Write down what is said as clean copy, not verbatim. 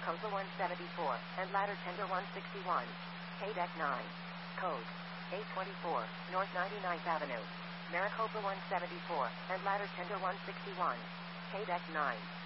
Maricopa 174, and ladder tender 161. KDEC 9. Code 824, North 99th Avenue. Maricopa 174, and ladder tender 161. KDEC 9.